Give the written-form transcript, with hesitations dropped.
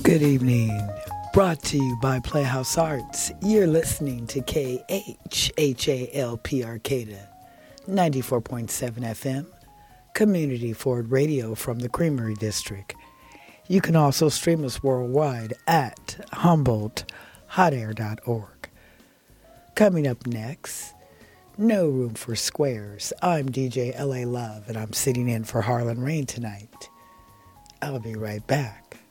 Good evening. Brought to you by Playhouse Arts. You're listening to KHHALP Arcata, 94.7 FM, Community Forward Radio from the Creamery District. You can also stream us worldwide at HumboldtHotAir.org. Coming up next, No Room for Squares. I'm DJ L.A. Love, and I'm sitting in for Harlan Rain tonight. I'll be right back.